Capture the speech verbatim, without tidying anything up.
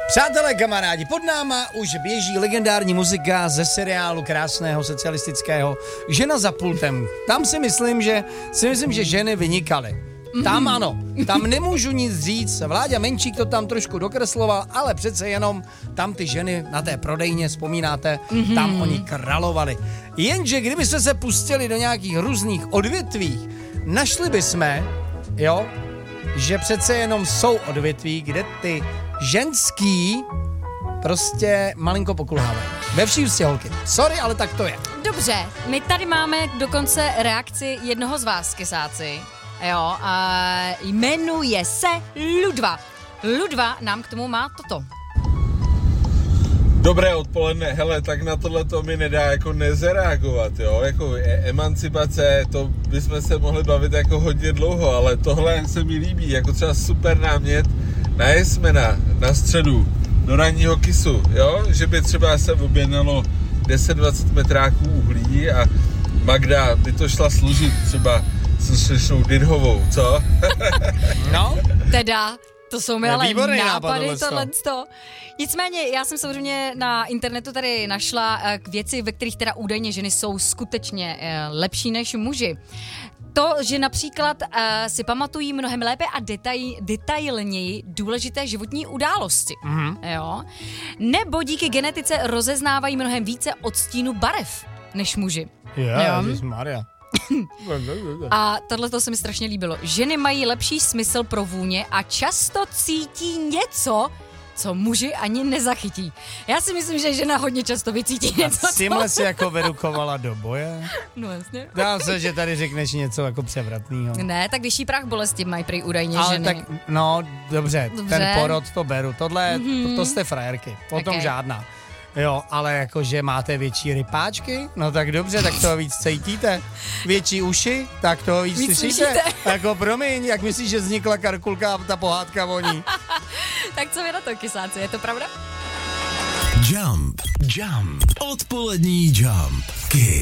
Přátelé, kamarádi, pod náma už běží legendární muzika ze seriálu krásného socialistického Žena za pultem. Tam si myslím, že si myslím, že ženy vynikaly. Tam ano, tam nemůžu nic říct, Vláďa Menšík to tam trošku dokresloval, ale přece jenom tam ty ženy na té prodejně, vzpomínáte, mm-hmm. tam oni královali. Jenže kdybyste se pustili do nějakých různých odvětví, našli bychom, jo, že přece jenom jsou odvětví, kde ty ženský prostě malinko pokulhávají. Ve vší ústě, holky. Sorry, ale tak to je. Dobře, my tady máme dokonce reakci jednoho z vás, kesáci. Jo, a jmenuje se Ludva. Ludva nám k tomu má toto. Dobré odpoledne, hele, tak na tohle to mi nedá jako nezareagovat, jo, jako e- emancipace, to bychom se mohli bavit jako hodně dlouho, ale tohle se mi líbí, jako třeba super námět na jesmena, na středu, do ranního kisu, jo, že by třeba se objednalo deset dvacet metráků uhlí a Magda by to šla služit třeba s šešnou Dynhovou, co? No, teda, to jsou mi ale Výborný nápady, nápad, tohleto. Nicméně, já jsem samozřejmě na internetu tady našla k věci, ve kterých teda údajně ženy jsou skutečně lepší než muži. To, že například uh, si pamatují mnohem lépe a detaj, detailněji důležité životní události. Mm-hmm. Jo? Nebo díky genetice rozeznávají mnohem více odstínu barev než muži. Yeah, ježišmarja. A tohle se mi strašně líbilo. Ženy mají lepší smysl pro vůně a často cítí něco, co muži ani nezachytí. Já si myslím, že žena hodně často vycítí něco. A s tímhle si jako verukovala do boje? No jasně. Dám se, že tady řekneš něco jako převratného. Ne, tak vyšší práh bolesti mají prý údajně ale ženy. Tak, no, dobře, dobře, ten porod to beru. Tohle, mm-hmm. to, to jste frajerky. Potom okay. žádná. Jo, ale jakože máte větší rypáčky, no tak dobře, tak toho víc cítíte. Větší uši, tak toho víc, víc slyšíte. Jako promiň, jak myslíš, že vznikla Karkulka a ta pohádka voní? Tak co vy na to, kysáci, je to pravda? Jump, jump, odpolední jump. Kiss.